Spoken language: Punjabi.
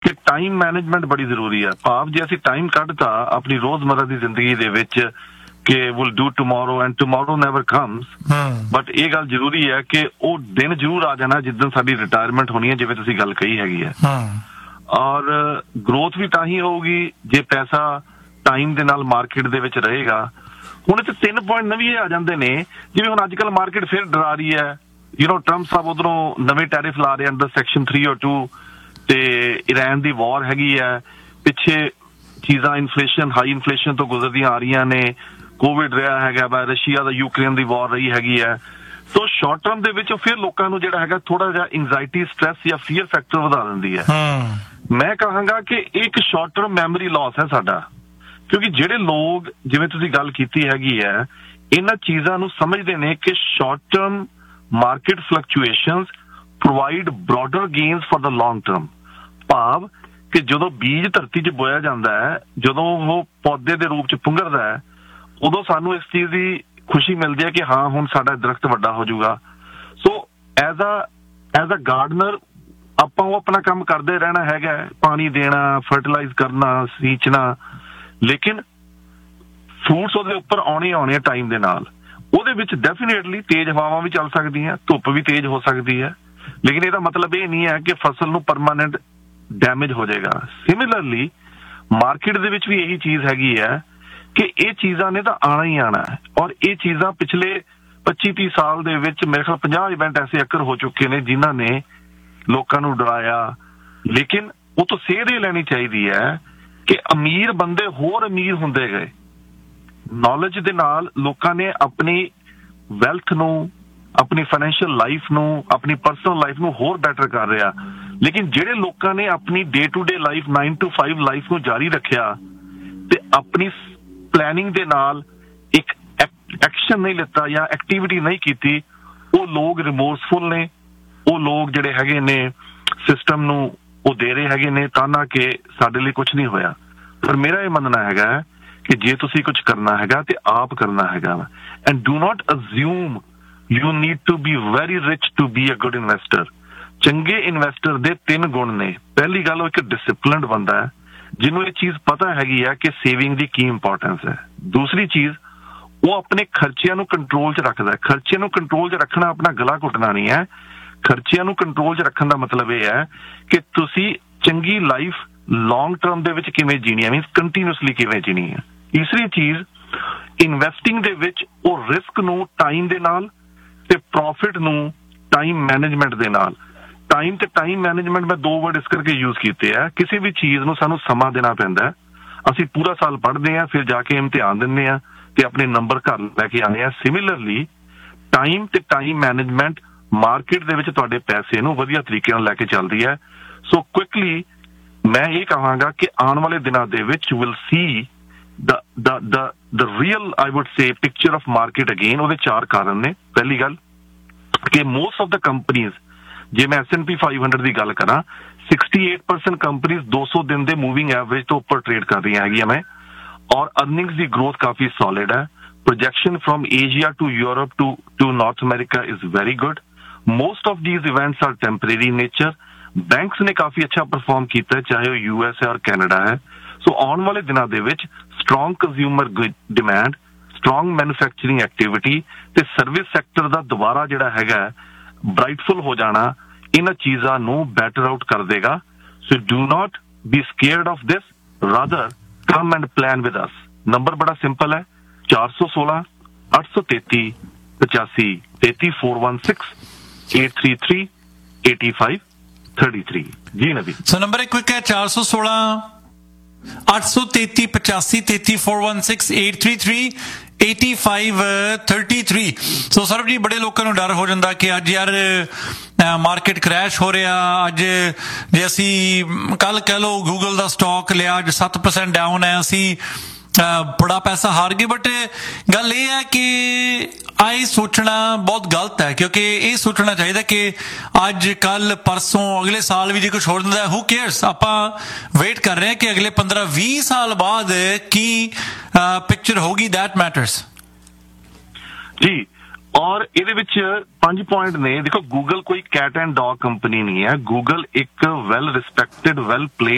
ਕਿ ਟਾਈਮ ਮੈਨੇਜਮੈਂਟ ਬੜੀ ਜ਼ਰੂਰੀ ਹੈ। ਭਾਵ ਜੇ ਅਸੀਂ ਟਾਈਮ ਕੱਢਤਾ ਆਪਣੀ ਰੋਜ਼ਮਰਰਾ ਦੀ ਜ਼ਿੰਦਗੀ ਦੇ ਵਿੱਚ ਕਿ will do tomorrow and tomorrow never comes, but ਇਹ ਗੱਲ ਜ਼ਰੂਰੀ ਹੈ ਕਿ ਉਹ ਦਿਨ ਜ਼ਰੂਰ ਆ ਜਾਣਾ ਜਿੱਦਣ ਸਾਡੀ ਰਿਟਾਇਰਮੈਂਟ ਹੋਣੀ ਹੈ, ਜਿਵੇਂ ਤੁਸੀਂ ਗੱਲ ਕਹੀ ਹੈਗੀ ਹੈ। ਔਰ ਗਰੋਥ ਵੀ ਤਾਂ ਹੀ ਹੋਊਗੀ ਜੇ ਪੈਸਾ ਟਾਈਮ ਦੇ ਨਾਲ ਮਾਰਕੀਟ ਦੇ ਵਿੱਚ ਰਹੇਗਾ। ਹੁਣ ਇੱਥੇ 3 ਪੁਆਇੰਟ ਨਵੇਂ ਆ ਜਾਂਦੇ ਨੇ, ਜਿਵੇਂ ਹੁਣ ਅੱਜ ਕੱਲ੍ਹ ਮਾਰਕੀਟ ਫਿਰ ਡਰਾ ਰਹੀ ਹੈ। ਟਰੰਪ ਸਾਹਿਬ ਉਧਰੋਂ ਨਵੇਂ ਟੈਰਿਫ ਲਾ ਰਹੇ ਅੰਡਰ ਸੈਕਸ਼ਨ 302 ਤੇ ਇਰਾਨ ਦੀ ਵਾਰ ਹੈਗੀ ਹੈ, ਪਿੱਛੇ ਚੀਜ਼ਾਂ ਇਨਫਲੇਸ਼ਨ ਹਾਈ ਇਨਫਲੇਸ਼ਨ ਤੋਂ ਗੁਜ਼ਰਦੀਆਂ ਆ ਰਹੀਆਂ ਨੇ, ਕੋਵਿਡ ਰਿਹਾ ਹੈਗਾ ਵਾ, ਰਸ਼ੀਆ ਦਾ ਯੂਕਰੇਨ ਦੀ ਵਾਰ ਰਹੀ ਹੈਗੀ ਹੈ। ਸੋ ਸ਼ਾਰਟ ਟਰਮ ਦੇ ਵਿੱਚ ਫਿਰ ਲੋਕਾਂ ਨੂੰ ਜਿਹੜਾ ਹੈਗਾ ਥੋੜਾ ਜਿਹਾ ਇੰਗਜ਼ਾਇਟੀ ਸਟ੍ਰੈਸ ਜਾਂ ਫੀਅਰ ਫੈਕਟਰ ਵਧਾ ਦਿੰਦੀ ਹੈ। ਮੈਂ ਕਹਾਂਗਾ ਕਿ ਇੱਕ ਸ਼ਾਰਟ ਟਰਮ ਮੈਮਰੀ ਲਾਸ ਹੈ ਸਾਡਾ, ਕਿਉਂਕਿ ਜਿਹੜੇ ਲੋਕ ਜਿਵੇਂ ਤੁਸੀਂ ਗੱਲ ਕੀਤੀ ਹੈਗੀ ਹੈ ਇਹਨਾਂ ਚੀਜ਼ਾਂ ਨੂੰ ਸਮਝਦੇ ਨੇ ਕਿ short term market ਫਲਕਚੁਏਸ਼ਨਸ provide broader gains for the long term. ਭਾਵ ਕਿ ਜਦੋਂ ਬੀਜ ਧਰਤੀ 'ਚ ਬੋਇਆ ਜਾਂਦਾ ਹੈ, ਜਦੋਂ ਉਹ ਪੌਦੇ ਦੇ ਰੂਪ 'ਚ ਪੁੰਗਰਦਾ ਹੈ, ਉਦੋਂ ਸਾਨੂੰ ਇਸ ਚੀਜ਼ ਦੀ ਖੁਸ਼ੀ ਮਿਲਦੀ ਹੈ ਕਿ ਹਾਂ ਹੁਣ ਸਾਡਾ ਦਰਖਤ ਵੱਡਾ ਹੋ ਜਾਊਗਾ। ਸੋ ਐਜ਼ ਅ ਗਾਰਡਨਰ ਆਪਾਂ ਉਹ ਆਪਣਾ ਕੰਮ ਕਰਦੇ ਰਹਿਣਾ ਹੈਗਾ, ਪਾਣੀ ਦੇਣਾ, ਫਰਟੀਲਾਈਜ਼ ਕਰਨਾ, ਸੀਂਚਣਾ, ਲੇਕਿਨ ਫਰੂਟਸ ਉਹਦੇ ਉੱਪਰ ਆਉਣੇ ਟਾਈਮ ਦੇ ਨਾਲ। ਉਹਦੇ ਵਿੱਚ ਡੈਫੀਨੇਟਲੀ ਤੇਜ਼ ਹਵਾਵਾਂ ਵੀ ਚੱਲ ਸਕਦੀਆਂ, ਧੁੱਪ ਵੀ ਤੇਜ਼ ਹੋ ਸਕਦੀ ਹੈ, ਲੇਕਿਨ ਇਹਦਾ ਮਤਲਬ ਇਹ ਨਹੀਂ ਹੈ ਕਿ ਫਸਲ ਨੂੰ ਪਰਮਾਨੈਂਟ ਡੈਮੇਜ ਹੋ ਜਾਏਗਾ। ਸਿਮਿਲਰਲੀ ਮਾਰਕੀਟ ਦੇ ਵਿੱਚ ਵੀ ਇਹੀ ਚੀਜ਼ ਹੈਗੀ ਹੈ ਕਿ ਇਹ ਚੀਜ਼ਾਂ ਨੇ ਤਾਂ ਆਣਾ ਹੀ ਆਣਾ ਹੈ। ਔਰ ਇਹ ਚੀਜ਼ਾਂ ਪਿਛਲੇ 25-30 ਸਾਲ ਦੇ ਵਿੱਚ ਮੇਰੇ ਖਿਆਲ 50 ਇਵੈਂਟ ਐਸੇ ਅਕਰ ਹੋ ਚੁੱਕੇ ਨੇ ਜਿਨ੍ਹਾਂ ਨੇ ਲੋਕਾਂ ਨੂੰ ਡਰਾਇਆ, ਲੇਕਿਨ ਉਹ ਤੋਂ ਸੇਧ ਇਹ ਲੈਣੀ ਚਾਹੀਦੀ ਹੈ ਕਿ ਅਮੀਰ ਬੰਦੇ ਹੋਰ ਅਮੀਰ ਹੁੰਦੇ ਗਏ। ਨੌਲੇਜ ਦੇ ਨਾਲ ਲੋਕਾਂ ਨੇ ਆਪਣੀ ਵੈਲਥ ਨੂੰ, ਆਪਣੀ ਫਾਈਨੈਂਸ਼ੀਅਲ ਲਾਈਫ ਨੂੰ, ਆਪਣੀ ਪਰਸਨਲ ਲਾਈਫ ਨੂੰ ਹੋਰ ਬੈਟਰ ਕਰ ਰਿਹਾ, ਲੇਕਿਨ ਜਿਹੜੇ ਲੋਕਾਂ ਨੇ ਆਪਣੀ day to day life 9 to 5 life ਨੂੰ ਜਾਰੀ ਰੱਖਿਆ ਤੇ ਆਪਣੀ ਪਲੈਨਿੰਗ ਦੇ ਨਾਲ ਇੱਕ ਐਕਸ਼ਨ ਨਹੀਂ ਲਿੱਤਾ ਜਾਂ ਐਕਟੀਵਿਟੀ ਨਹੀਂ ਕੀਤੀ, ਉਹ ਲੋਕ ਰਿਮੋਰਸਫੁਲ ਨੇ। ਉਹ ਲੋਕ ਜਿਹੜੇ ਹੈਗੇ ਨੇ ਸਿਸਟਮ ਨੂੰ ਉਹ ਦੇ ਰਹੇ ਹੈਗੇ ਨੇ ਤਾਨਾ ਕਿ ਸਾਡੇ ਲਈ ਕੁਝ ਨਹੀਂ ਹੋਇਆ। ਪਰ ਮੇਰਾ ਇਹ ਮੰਨਣਾ ਹੈਗਾ ਕਿ ਜੇ ਤੁਸੀਂ ਕੁਝ ਕਰਨਾ ਹੈਗਾ ਤੇ ਆਪ ਕਰਨਾ ਹੈਗਾ। And do not ਅਜ਼ਿਊਮ you need to be very rich to be a good investor. ਚੰਗੇ ਇਨਵੈਸਟਰ ਦੇ 3 ਗੁਣ ਨੇ। ਪਹਿਲੀ ਗੱਲ, ਉਹ ਇੱਕ ਡਿਸਿਪਲਿਨਡ ਬੰਦਾ ਹੈ ਜਿਹਨੂੰ ਇਹ ਚੀਜ਼ ਪਤਾ ਹੈਗੀ ਆ ਕਿ ਸੇਵਿੰਗ ਦੀ ਕੀ ਇੰਪੋਰਟੈਂਸ ਹੈ। ਦੂਸਰੀ ਚੀਜ਼, ਉਹ ਆਪਣੇ ਖਰਚਿਆਂ ਨੂੰ ਕੰਟਰੋਲ 'ਚ ਰੱਖਦਾ ਹੈ। ਖਰਚੇ ਨੂੰ ਕੰਟਰੋਲ 'ਚ ਰੱਖਣਾ ਆਪਣਾ ਗਲਾ ਘੁੱਟਣਾ ਨਹੀਂ ਹੈ। ਖਰਚਿਆਂ ਨੂੰ ਕੰਟਰੋਲ 'ਚ ਰੱਖਣ ਦਾ ਮਤਲਬ ਇਹ ਹੈ ਕਿ ਤੁਸੀਂ ਚੰਗੀ ਲਾਈਫ ਲੌਂਗ ਟਰਮ ਦੇ ਵਿੱਚ ਕਿਵੇਂ ਜੀਣੀ ਹੈ, ਮੀਨਸ ਕੰਟੀਨਿਊਸਲੀ ਕਿਵੇਂ ਜੀਣੀ ਹੈ। ਤੀਸਰੀ ਚੀਜ਼, ਇਨਵੈਸਟਿੰਗ ਦੇ ਵਿੱਚ ਉਹ ਰਿਸਕ ਨੂੰ ਟਾਈਮ ਦੇ ਨਾਲ ਤੇ ਪ੍ਰੋਫਿਟ ਨੂੰ ਟਾਈਮ ਮੈਨੇਜਮੈਂਟ ਦੇ ਨਾਲ। ਟਾਈਮ ਤੇ ਟਾਈਮ ਮੈਨੇਜਮੈਂਟ ਮੈਂ 2 ਵਰਡ ਇਸ ਕਰਕੇ ਯੂਜ਼ ਕੀਤੇ ਆ। ਕਿਸੇ ਵੀ ਚੀਜ਼ ਨੂੰ ਸਾਨੂੰ ਸਮਾਂ ਦੇਣਾ ਪੈਂਦਾ ਹੈ। ਅਸੀਂ ਪੂਰਾ ਸਾਲ ਪੜ੍ਹਦੇ ਹਾਂ, ਫਿਰ ਜਾ ਕੇ ਇਮਤਿਹਾਨ ਦਿੰਦੇ ਹਾਂ ਤੇ ਆਪਣੇ ਨੰਬਰ ਘਰ ਲੈ ਕੇ ਆਉਂਦੇ ਹਾਂ। ਸਿਮਿਲਰਲੀ ਟਾਈਮ ਤੇ ਟਾਈਮ ਮੈਨੇਜਮੈਂਟ ਮਾਰਕੀਟ ਦੇ ਵਿੱਚ ਤੁਹਾਡੇ ਪੈਸੇ ਨੂੰ ਵਧੀਆ ਤਰੀਕੇ ਨਾਲ ਲੈ ਕੇ ਚੱਲਦੀ ਹੈ। ਸੋ ਕੁਇਕਲੀ ਮੈਂ ਇਹ ਕਹਾਂਗਾ ਕਿ ਆਉਣ ਵਾਲੇ ਦਿਨਾਂ ਦੇ ਵਿੱਚ will see the real I would say picture of market again। ਉਹਦੇ 4 ਕਾਰਨ ਨੇ। ਪਹਿਲੀ ਗੱਲ ਕਿ most of the companies, ਜੇ ਮੈਂ S&P 500 ਦੀ ਗੱਲ ਕਰਾਂ, 68% ਕੰਪਨੀਆਂ 200 ਦਿਨ ਦੇ ਮੂਵਿੰਗ ਐਵਰੇਜ ਤੋਂ ਉੱਪਰ ਟ੍ਰੇਡ ਕਰ ਰਹੀਆਂ ਹੈਗੀਆਂ ਨੇ, ਔਰ ਅਰਨਿੰਗਸ ਦੀ ਗਰੋਥ ਕਾਫੀ ਸੋਲਿਡ ਹੈ। Projection firm Asia to Europe to north America is very good. Most of ਥੀਜ਼ events R temporary nature. Banks ਨੇ ਕਾਫੀ ਅੱਛਾ ਪਰਫਾਰਮ ਕੀਤਾ, ਚਾਹੇ ਉਹ US ਹੈ ਔਰ ਕੈਨੇਡਾ ਹੈ। ਸੋ ਆਉਣ ਵਾਲੇ ਦਿਨਾਂ ਦੇ ਵਿੱਚ strong consumer demand, strong manufacturing activity ਤੇ ਸਰਵਿਸ ਸੈਕਟਰ ਦਾ ਦੁਬਾਰਾ ਜਿਹੜਾ ਹੈਗਾ ਬ੍ਰਾਈਟਫੁਲ ਹੋ ਜਾਣਾ ਇਹਨਾਂ ਚੀਜ਼ਾਂ ਨੂੰ ਬੈਟਰ ਆਊਟ ਕਰ ਦੇਗਾ। ਸੋ do not be scared of this, rather come and plan with us. Number ਬੜਾ ਸਿੰਪਲ ਹੈ, 416 833 85 33 416 833 85 33। ਜੀ ਨਵੀ। ਸੋ ਨੰਬਰ ਇੱਕ ਕੁਇਕ ਹੈ 416 833 85 33 416 833 85 33। ਸੋ ਸਰਬ ਜੀ, ਬੜੇ ਲੋਕਾਂ ਨੂੰ ਡਰ ਹੋ ਜਾਂਦਾ ਕਿ ਅੱਜ ਯਾਰ ਮਾਰਕੀਟ ਕ੍ਰੈਸ਼ ਹੋ ਰਿਹਾ। ਅੱਜ ਜੇ ਅਸੀਂ ਕੱਲ ਕਹਿ ਲਓ ਗੂਗਲ ਦਾ ਸਟਾਕ ਲਿਆ, ਅੱਜ 7% ਡਾਊਨ ਹੈ, ਅਸੀਂ ਬੜਾ ਪੈਸਾ ਹਾਰ ਗਏ। ਬਟ ਗੱਲ ਇਹ ਹੈ ਕਿ ਇਹ ਸੋਚਣਾ ਬਹੁਤ ਗਲਤ ਹੈ, ਕਿਉਂਕਿ ਇਹ ਸੋਚਣਾ ਚਾਹੀਦਾ ਕਿ ਅੱਜ ਕੱਲ ਪਰਸੋਂ ਅਗਲੇ ਸਾਲ ਵੀ ਜੇ ਕੁਛ ਹੋ ਜਾਂਦਾ, ਹੂ ਕੇਅਰਸ। ਆਪਾਂ ਵੇਟ ਕਰ ਰਹੇ ਹਾਂ ਕਿ ਅਗਲੇ 15-20 ਸਾਲ ਬਾਅਦ ਕੀ ਪਿਕਚਰ ਹੋਗੀ, ਦੈਟ ਮੈਟਰਸ ਜੀ। ਔਰ ਇਹਦੇ ਵਿੱਚ 5 ਪੁਆਇੰਟ ਨੇ। ਦੇਖੋ, ਗੂਗਲ ਕੋਈ ਕੈਟ ਐਂਡ ਡੌਗ ਕੰਪਨੀ ਨਹੀਂ ਹੈ। ਗੂਗਲ ਇੱਕ ਵੈਲ ਰਿਸਪੈਕਟਡ, ਵੈਲ ਪਲੇ